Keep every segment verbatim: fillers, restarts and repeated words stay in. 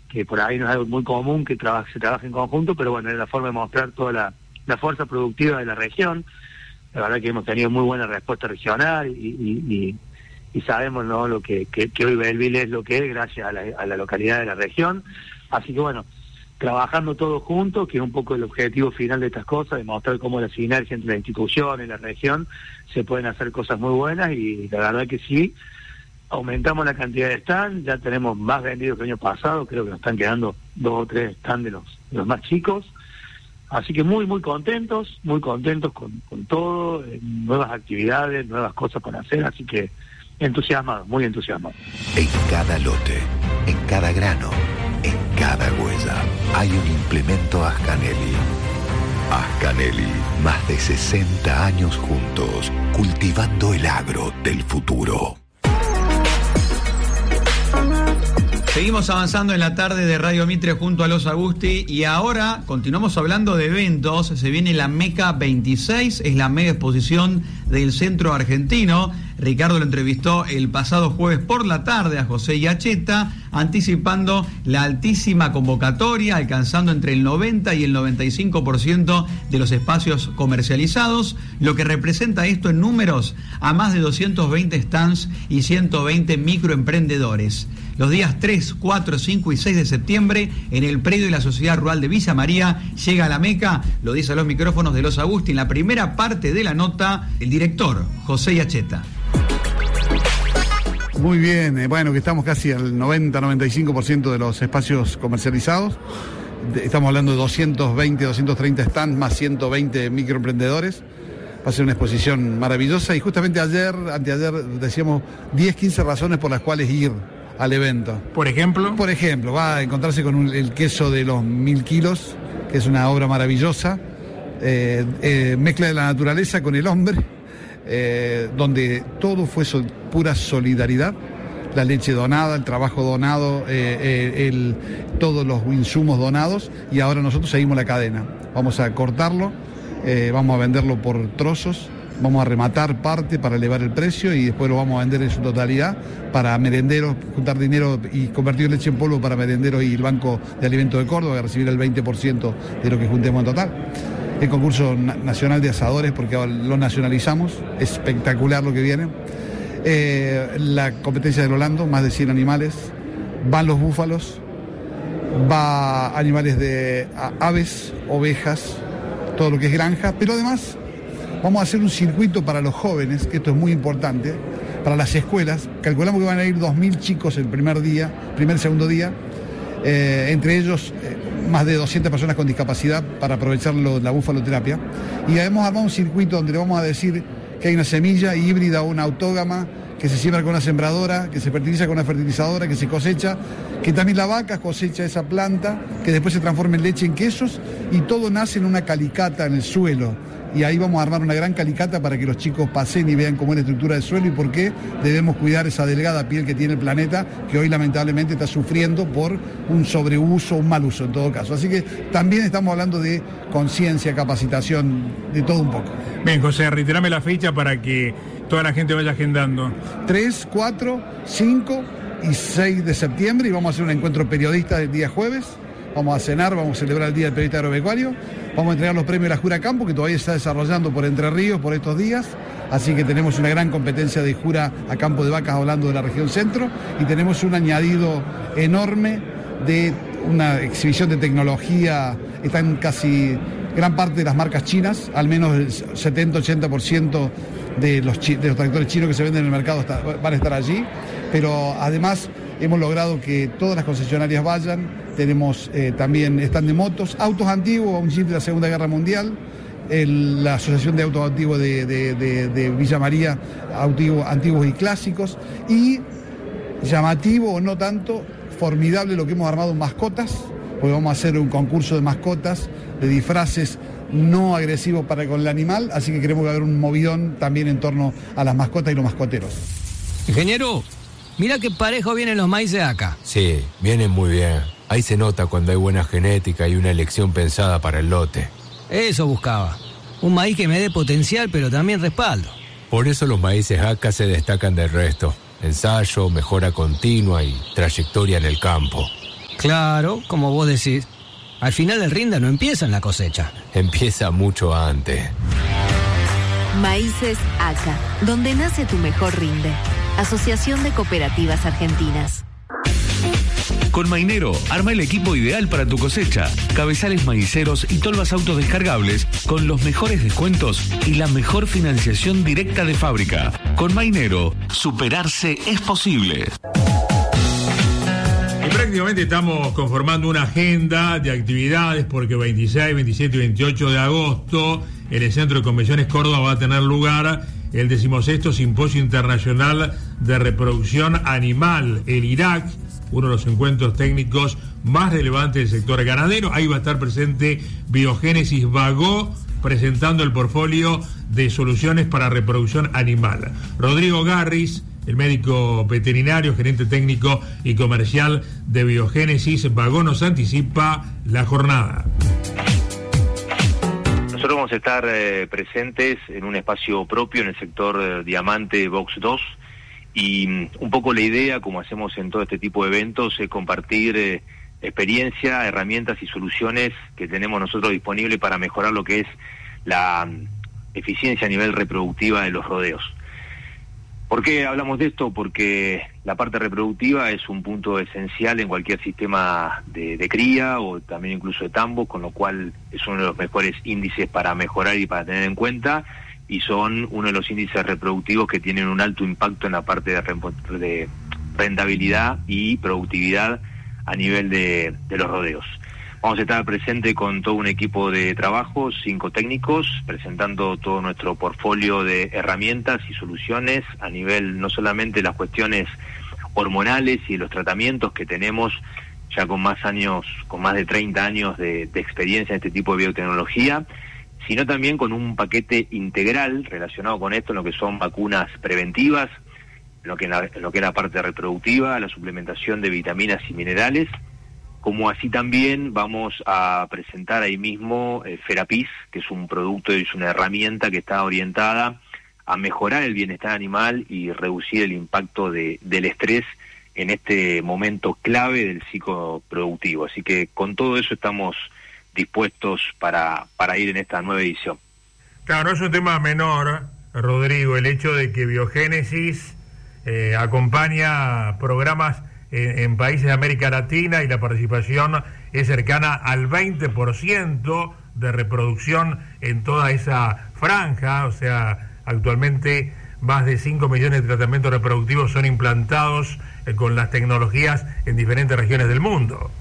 que por ahí no es algo muy común que traba, se trabaje en conjunto, pero bueno, es la forma de mostrar toda la, la fuerza productiva de la región. La verdad que hemos tenido muy buena respuesta regional y, y, y, y sabemos, ¿no?, lo que, que, que hoy Belleville es lo que es gracias a la, a la localidad de la región. Así que bueno, trabajando todos juntos, que es un poco el objetivo final de estas cosas, demostrar cómo la sinergia entre la institución y la región se pueden hacer cosas muy buenas, y la verdad que sí, aumentamos la cantidad de stands, ya tenemos más vendidos que el año pasado, creo que nos están quedando dos o tres stands de los, de los más chicos, así que muy muy contentos, muy contentos con, con todo, eh, nuevas actividades, nuevas cosas para hacer, así que entusiasmados, muy entusiasmados. En cada lote, en cada grano, en cada huella, hay un implemento Ascanelli. Ascanelli, más de sesenta años juntos, cultivando el agro del futuro. Seguimos avanzando en la tarde de Radio Mitre junto a Los Agusti, y ahora continuamos hablando de eventos. Se viene la MECA veintiséis, es la mega exposición del centro argentino. Ricardo lo entrevistó el pasado jueves por la tarde a José Yacheta, anticipando la altísima convocatoria, alcanzando entre el noventa y el noventa y cinco por ciento de los espacios comercializados, lo que representa esto en números a más de doscientos veinte stands y ciento veinte microemprendedores. Los días tres, cuatro, cinco y seis de septiembre, en el predio de la Sociedad Rural de Villa María, llega a la MECA, lo dice a los micrófonos de Los Agusti. En la primera parte de la nota, el director, José Yacheta. Muy bien, eh, bueno, que estamos casi al noventa a noventa y cinco por ciento de los espacios comercializados. De, estamos hablando de doscientos veinte, doscientos treinta stands más ciento veinte microemprendedores. Va a ser una exposición maravillosa, y justamente ayer, anteayer, decíamos diez, quince razones por las cuales ir al evento. ¿Por ejemplo? Por ejemplo, va a encontrarse con un, el queso de los mil kilos, que es una obra maravillosa, eh, eh, mezcla de la naturaleza con el hombre, eh, donde todo fue so, pura solidaridad, la leche donada, el trabajo donado, eh, eh, el, todos los insumos donados, y ahora nosotros seguimos la cadena. Vamos a cortarlo, eh, vamos a venderlo por trozos, vamos a rematar parte para elevar el precio, y después lo vamos a vender en su totalidad para merenderos, juntar dinero y convertir leche en polvo para merenderos y el Banco de Alimentos de Córdoba, a recibir el veinte por ciento de lo que juntemos en total. El concurso na- nacional de asadores, porque ahora lo nacionalizamos, espectacular lo que viene. Eh, la competencia del Holando, más de cien animales, van los búfalos, va animales de a, aves, ovejas, todo lo que es granja, pero además vamos a hacer un circuito para los jóvenes, que esto es muy importante, para las escuelas. Calculamos que van a ir dos mil chicos el primer día, primer y segundo día, eh, entre ellos eh, más de doscientas personas con discapacidad para aprovechar lo, la búfaloterapia. Y además armamos un circuito donde le vamos a decir que hay una semilla híbrida o una autógama que se siembra con una sembradora, que se fertiliza con una fertilizadora, que se cosecha, que también la vaca cosecha esa planta, que después se transforma en leche, en quesos, y todo nace en una calicata en el suelo. Y ahí vamos a armar una gran calicata para que los chicos pasen y vean cómo es la estructura del suelo y por qué debemos cuidar esa delgada piel que tiene el planeta, que hoy lamentablemente está sufriendo por un sobreuso, un mal uso en todo caso. Así que también estamos hablando de conciencia, capacitación, de todo un poco. Bien, José, reiterame la fecha para que toda la gente vaya agendando. tres, cuatro, cinco y seis de septiembre, y vamos a hacer un encuentro periodista el día jueves. Vamos a cenar, vamos a celebrar el Día del Periodista Agropecuario, vamos a entregar los premios de la Jura Campo, que todavía se está desarrollando por Entre Ríos por estos días, así que tenemos una gran competencia de Jura a campo de vacas hablando de la región centro, y tenemos un añadido enorme de una exhibición de tecnología. Están casi gran parte de las marcas chinas, al menos el setenta a ochenta por ciento de los, chi- de los tractores chinos que se venden en el mercado está, van a estar allí, pero además hemos logrado que todas las concesionarias vayan. Tenemos eh, también stand de motos, autos antiguos, un jeep de la Segunda Guerra Mundial, el, la Asociación de Autos Antiguos de, de, de, de Villa María, antiguos, antiguos y clásicos, y llamativo o no tanto, formidable lo que hemos armado en mascotas, porque vamos a hacer un concurso de mascotas, de disfraces no agresivos para con el animal, así que queremos que haber un movidón también en torno a las mascotas y los mascoteros. Ingeniero, mira qué parejo vienen los maíces acá. Sí, vienen muy bien. Ahí se nota cuando hay buena genética y una elección pensada para el lote. Eso buscaba. Un maíz que me dé potencial, pero también respaldo. Por eso los maíces A C A se destacan del resto. Ensayo, mejora continua y trayectoria en el campo. Claro, como vos decís. Al final el rinde no empieza en la cosecha. Empieza mucho antes. Maíces A C A, donde nace tu mejor rinde. Asociación de Cooperativas Argentinas. Con Mainero, arma el equipo ideal para tu cosecha. Cabezales maiceros y tolvas autodescargables con los mejores descuentos y la mejor financiación directa de fábrica. Con Mainero, superarse es posible. Y prácticamente estamos conformando una agenda de actividades porque veintiséis, veintisiete y veintiocho de agosto en el Centro de Convenciones Córdoba va a tener lugar el decimosexto Simposio Internacional de Reproducción Animal, el Irak, uno de los encuentros técnicos más relevantes del sector ganadero. Ahí va a estar presente Biogénesis Bagó, presentando el portfolio de soluciones para reproducción animal. Rodrigo Garris, el médico veterinario, gerente técnico y comercial de Biogénesis Bagó, nos anticipa la jornada. Nosotros vamos a estar eh, presentes en un espacio propio en el sector eh, Diamante Box dos. Y un poco la idea, como hacemos en todo este tipo de eventos, es compartir eh, experiencia, herramientas y soluciones que tenemos nosotros disponibles para mejorar lo que es la um, eficiencia a nivel reproductiva de los rodeos. ¿Por qué hablamos de esto? Porque la parte reproductiva es un punto esencial en cualquier sistema de, de cría o también incluso de tambo, con lo cual es uno de los mejores índices para mejorar y para tener en cuenta, y son uno de los índices reproductivos que tienen un alto impacto en la parte de, re- de rentabilidad y productividad a nivel de, de los rodeos. Vamos a estar presente con todo un equipo de trabajo, cinco técnicos, presentando todo nuestro portfolio de herramientas y soluciones a nivel no solamente de las cuestiones hormonales y de los tratamientos que tenemos ya con más años, con más de treinta años de, de experiencia en este tipo de biotecnología, sino también con un paquete integral relacionado con esto, en lo que son vacunas preventivas, en lo que, en la, en lo que es la parte reproductiva, la suplementación de vitaminas y minerales, como así también vamos a presentar ahí mismo eh, Ferapis, que es un producto y es una herramienta que está orientada a mejorar el bienestar animal y reducir el impacto de, del estrés en este momento clave del ciclo productivo. Así que con todo eso estamos dispuestos para, para ir en esta nueva edición. Claro, no es un tema menor, Rodrigo, el hecho de que Biogénesis eh, acompaña programas en, en países de América Latina y la participación es cercana al veinte por ciento de reproducción en toda esa franja. O sea, actualmente más de cinco millones de tratamientos reproductivos son implantados eh, con las tecnologías en diferentes regiones del mundo.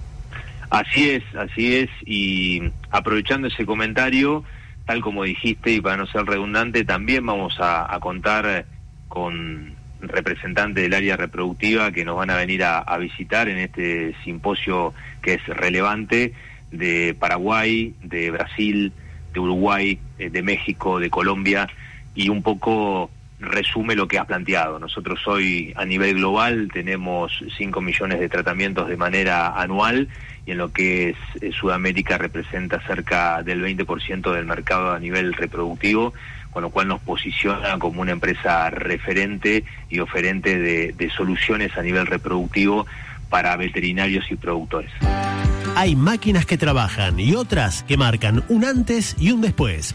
Así es, así es, y aprovechando ese comentario, tal como dijiste, y para no ser redundante, también vamos a, a contar con representantes del área reproductiva que nos van a venir a, a visitar en este simposio que es relevante, de Paraguay, de Brasil, de Uruguay, de México, de Colombia, y un poco resume lo que has planteado. Nosotros hoy a nivel global tenemos cinco millones de tratamientos de manera anual, y en lo que es eh, Sudamérica representa cerca del veinte por ciento del mercado a nivel reproductivo, con lo cual nos posiciona como una empresa referente y oferente de, de soluciones a nivel reproductivo para veterinarios y productores. Hay máquinas que trabajan y otras que marcan un antes y un después.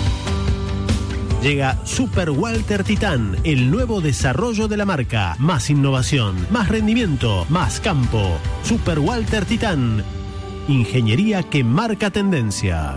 Llega Super Walter Titán, el nuevo desarrollo de la marca. Más innovación, más rendimiento, más campo. Super Walter Titán. Ingeniería que marca tendencia.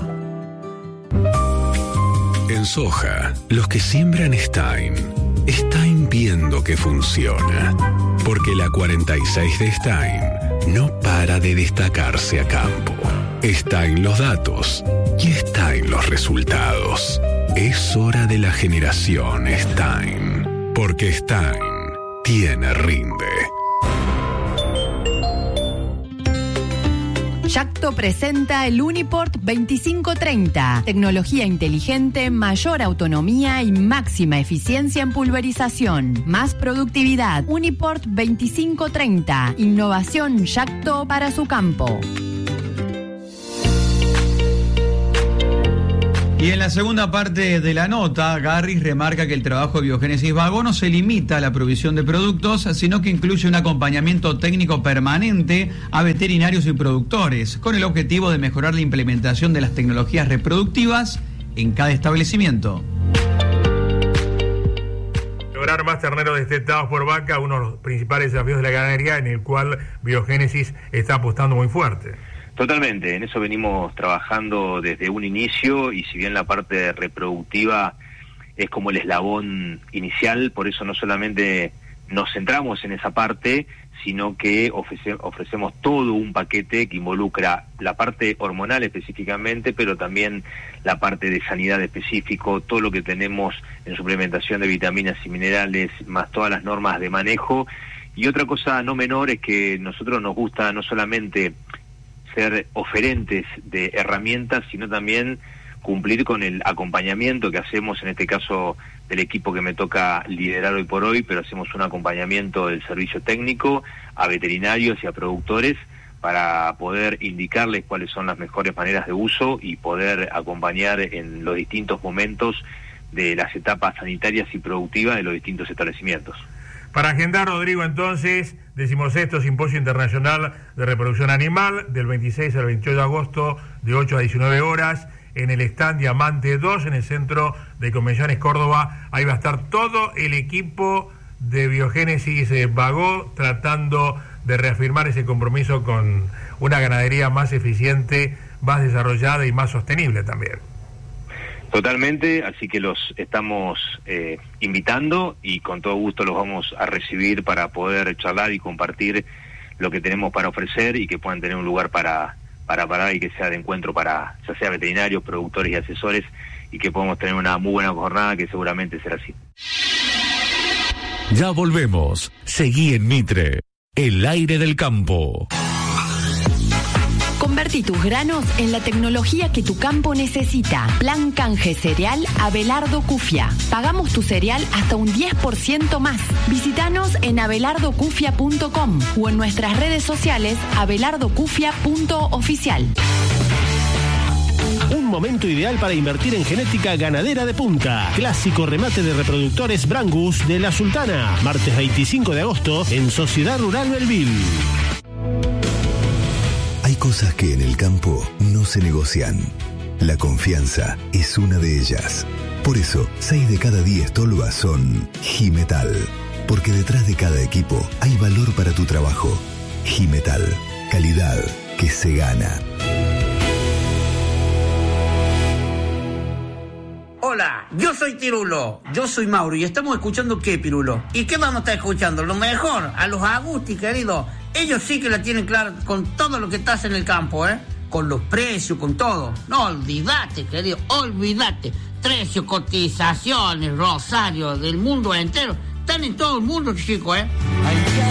En soja, los que siembran Stein, Stein viendo que funciona. Porque la cuarenta y seis de Stein no para de destacarse a campo. Está en los datos y está en los resultados. Es hora de la generación Stein, porque Stein tiene rinde. Yacto presenta el Uniport veinticinco treinta. Tecnología inteligente, mayor autonomía y máxima eficiencia en pulverización. Más productividad. Uniport veinticinco treinta. Innovación Yacto para su campo. Y en la segunda parte de la nota, Garris remarca que el trabajo de Biogénesis Bagó no se limita a la provisión de productos, sino que incluye un acompañamiento técnico permanente a veterinarios y productores, con el objetivo de mejorar la implementación de las tecnologías reproductivas en cada establecimiento. Lograr más terneros destetados por vaca, uno de los principales desafíos de la ganadería, en el cual Biogénesis está apostando muy fuerte. Totalmente, en eso venimos trabajando desde un inicio, y si bien la parte reproductiva es como el eslabón inicial, por eso no solamente nos centramos en esa parte, sino que ofrece, ofrecemos todo un paquete que involucra la parte hormonal específicamente, pero también la parte de sanidad específico, todo lo que tenemos en suplementación de vitaminas y minerales, más todas las normas de manejo. Y otra cosa no menor es que nosotros nos gusta no solamente ser oferentes de herramientas, sino también cumplir con el acompañamiento que hacemos, en este caso del equipo que me toca liderar hoy por hoy, pero hacemos un acompañamiento del servicio técnico a veterinarios y a productores para poder indicarles cuáles son las mejores maneras de uso y poder acompañar en los distintos momentos de las etapas sanitarias y productivas de los distintos establecimientos. Para agendar, Rodrigo, entonces, decimosexto Simposio Internacional de Reproducción Animal, del veintiséis al veintiocho de agosto, de ocho a diecinueve horas, en el stand Diamante dos, en el Centro de Convenciones Córdoba. Ahí va a estar todo el equipo de Biogénesis eh, Bagó, tratando de reafirmar ese compromiso con una ganadería más eficiente, más desarrollada y más sostenible también. Totalmente, así que los estamos eh, invitando, y con todo gusto los vamos a recibir para poder charlar y compartir lo que tenemos para ofrecer, y que puedan tener un lugar para, para parar y que sea de encuentro para ya sea veterinarios, productores y asesores, y que podamos tener una muy buena jornada, que seguramente será así. Ya volvemos. Seguí en Mitre, el aire del campo. Convertí tus granos en la tecnología que tu campo necesita. Plan canje cereal Abelardo Cufia. Pagamos tu cereal hasta un diez por ciento más. Visítanos en abelardo cufia punto com o en nuestras redes sociales abelardo cufia punto oficial. Un momento ideal para invertir en genética ganadera de punta. Clásico remate de reproductores Brangus de La Sultana. Martes veinticinco de agosto en Sociedad Rural Belville. Hay cosas que en el campo no se negocian. La confianza es una de ellas. Por eso, seis de cada diez tolvas son Jimetal. Porque detrás de cada equipo hay valor para tu trabajo. Jimetal. Calidad que se gana. Hola, yo soy Tirulo. Yo soy Mauro y estamos escuchando ¿qué, Pirulo? ¿Y qué vamos a estar escuchando? Lo mejor, a los Agusti, querido. Ellos sí que la tienen clara con todo lo que estás en el campo, ¿eh? Con los precios, con todo. No, olvídate, querido, olvídate. Precios, cotizaciones, Rosario, del mundo entero. Están en todo el mundo, chicos, ¿eh?